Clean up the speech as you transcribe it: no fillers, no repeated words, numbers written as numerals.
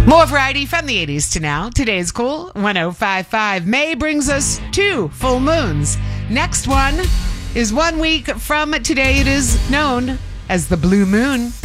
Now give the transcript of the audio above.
More variety from the 80s to now. Today's cool 105.5. May brings us 2 full moons. Next one is 1 week from today. It is known as the blue moon.